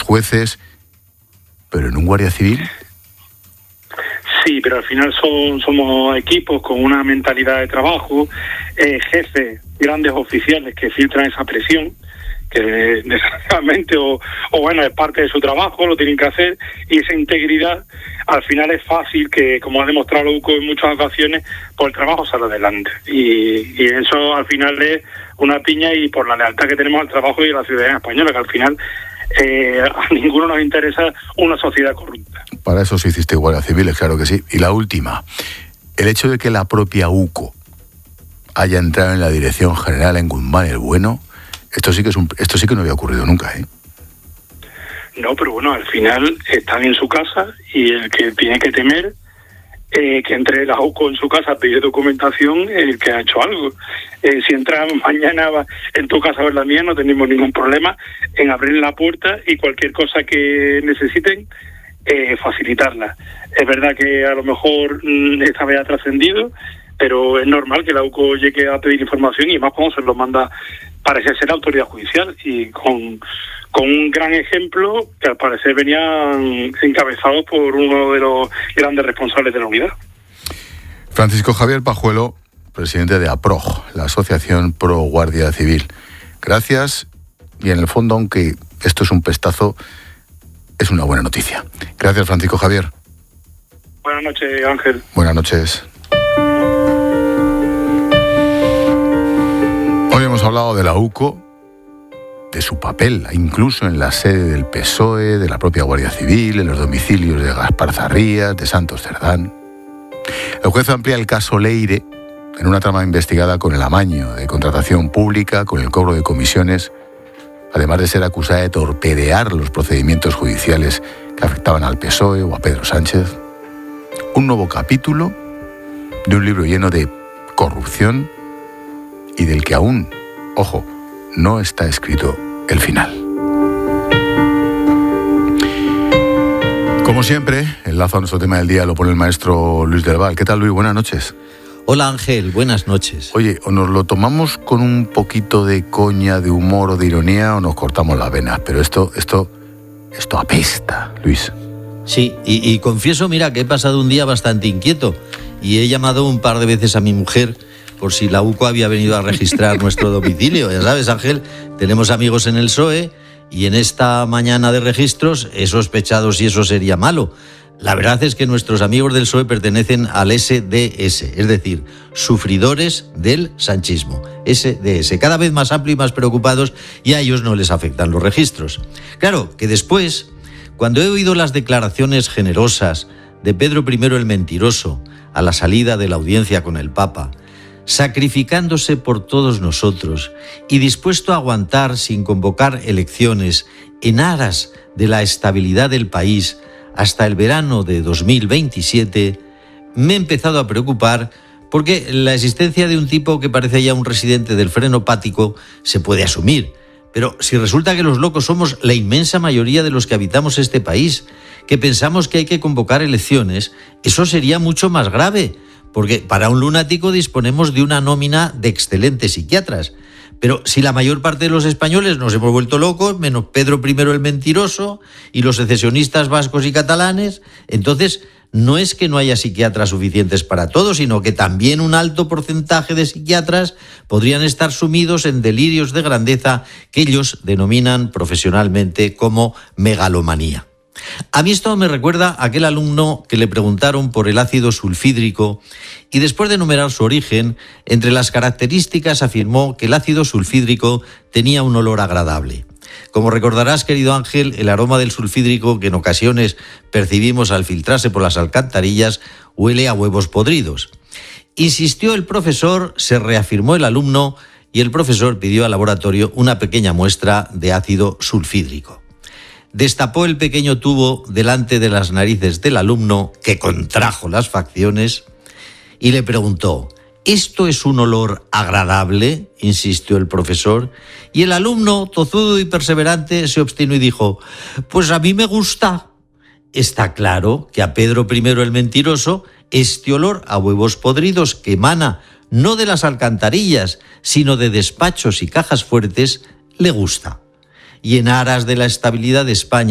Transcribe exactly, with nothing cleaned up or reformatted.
jueces, pero en un guardia civil... Sí, pero al final son somos equipos con una mentalidad de trabajo, eh, jefes, grandes oficiales que filtran esa presión, que desgraciadamente o, o bueno, es parte de su trabajo, lo tienen que hacer, y esa integridad al final es fácil que, como ha demostrado U C O en muchas ocasiones, pues el trabajo sale adelante. Y, y eso al final es una piña, y por la lealtad que tenemos al trabajo y a la ciudadanía española, que al final eh, a ninguno nos interesa una sociedad corrupta. Para eso sí hiciste guardias civiles, claro que sí. Y la última, el hecho de que la propia U C O haya entrado en la Dirección General en Guzmán el Bueno, esto sí que es un, esto sí que no había ocurrido nunca, ¿eh? No, pero bueno, al final están en su casa, y el que tiene que temer eh, que entre la U C O en su casa a pedir documentación, el que ha hecho algo. Eh, si entra mañana en tu casa o en la mía, no tenemos ningún problema en abrir la puerta y cualquier cosa que necesiten, eh, facilitarla. Es verdad que a lo mejor mmm, esta vez ha trascendido, pero es normal que la U C O llegue a pedir información, y más cuando se lo manda, parece ser, la autoridad judicial, y con, con un gran ejemplo que al parecer venían encabezados por uno de los grandes responsables de la unidad. Francisco Javier Pajuelo, presidente de APROG, la Asociación Pro Guardia Civil. Gracias, y en el fondo, aunque esto es un pestazo, es una buena noticia. Gracias, Francisco Javier. Buenas noches, Ángel. Buenas noches. Hoy hemos hablado de la U C O, de su papel, incluso en la sede del P S O E, de la propia Guardia Civil, en los domicilios de Gaspar Zarrías, de Santos Cerdán. El juez amplía el caso Leire en una trama investigada con el amaño de contratación pública, con el cobro de comisiones, además de ser acusada de torpedear los procedimientos judiciales que afectaban al P S O E o a Pedro Sánchez. Un nuevo capítulo de un libro lleno de corrupción y del que aún, ojo, no está escrito el final. Como siempre, el lazo a nuestro tema del día lo pone el maestro Luis del Val. ¿Qué tal, Luis? Buenas noches. Hola, Ángel. Buenas noches. Oye, o nos lo tomamos con un poquito de coña, de humor o de ironía, o nos cortamos las venas, pero esto, esto, esto apesta, Luis. Sí, y, y confieso, mira, que he pasado un día bastante inquieto y he llamado un par de veces a mi mujer por si la U C O había venido a registrar nuestro domicilio. Ya sabes, Ángel, tenemos amigos en el P S O E y en esta mañana de registros he sospechado si eso sería malo. La verdad es que nuestros amigos del P S O E pertenecen al ese de ese, es decir, sufridores del sanchismo, ese de ese, cada vez más amplio y más preocupados, y a ellos no les afectan los registros. Claro, que después, cuando he oído las declaraciones generosas de Pedro primero el Mentiroso a la salida de la audiencia con el Papa, sacrificándose por todos nosotros y dispuesto a aguantar sin convocar elecciones en aras de la estabilidad del país hasta el verano de dos mil veintisiete, me he empezado a preocupar porque la existencia de un tipo que parece ya un residente del frenopático se puede asumir. Pero si resulta que los locos somos la inmensa mayoría de los que habitamos este país, que pensamos que hay que convocar elecciones, eso sería mucho más grave, porque para un lunático disponemos de una nómina de excelentes psiquiatras. Pero si la mayor parte de los españoles nos hemos vuelto locos, menos Pedro primero el Mentiroso y los secesionistas vascos y catalanes, entonces no es que no haya psiquiatras suficientes para todos, sino que también un alto porcentaje de psiquiatras podrían estar sumidos en delirios de grandeza que ellos denominan profesionalmente como megalomanía. A mí esto me recuerda a aquel alumno que le preguntaron por el ácido sulfídrico y después de enumerar su origen, entre las características afirmó que el ácido sulfídrico tenía un olor agradable. Como recordarás, querido Ángel, el aroma del sulfídrico que en ocasiones percibimos al filtrarse por las alcantarillas huele a huevos podridos. Insistió el profesor, se reafirmó el alumno y el profesor pidió al laboratorio una pequeña muestra de ácido sulfídrico. Destapó el pequeño tubo delante de las narices del alumno, que contrajo las facciones, y le preguntó: ¿esto es un olor agradable?, insistió el profesor, y el alumno, tozudo y perseverante, se obstinó y dijo: pues a mí me gusta. Está claro que a Pedro primero el Mentiroso este olor a huevos podridos que emana no de las alcantarillas, sino de despachos y cajas fuertes, le gusta. Y en aras de la estabilidad de España,